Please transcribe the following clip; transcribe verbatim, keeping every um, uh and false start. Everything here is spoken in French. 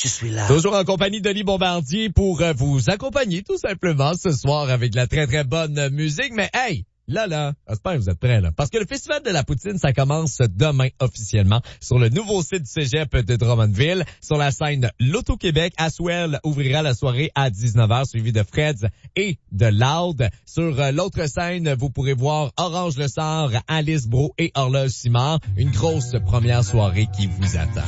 je suis là. Toujours en compagnie de Denis Bombardier pour euh, vous accompagner tout simplement ce soir avec de la très très bonne musique. Mais hey, là là, j'espère que vous êtes prêts là. Parce que le Festival de la Poutine, ça commence demain officiellement sur le nouveau site du Cégep de Drummondville. Sur la scène L'Auto-Québec, Aswell ouvrira la soirée à dix-neuf heures, suivi de Freds et de Loud. Sur euh, l'autre scène, vous pourrez voir Orange Le Sort, Alice Bro et Horloge Simard. Une grosse première soirée qui vous attend.